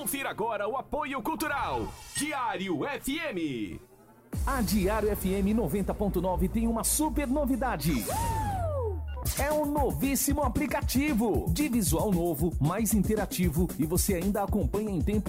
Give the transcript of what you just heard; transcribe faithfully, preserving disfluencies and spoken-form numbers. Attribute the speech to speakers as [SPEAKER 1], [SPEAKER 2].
[SPEAKER 1] Confira agora o apoio cultural. Diário F M.
[SPEAKER 2] A Diário F M noventa ponto nove tem uma super novidade. É um novíssimo aplicativo de visual novo, mais interativo e você ainda acompanha em tempo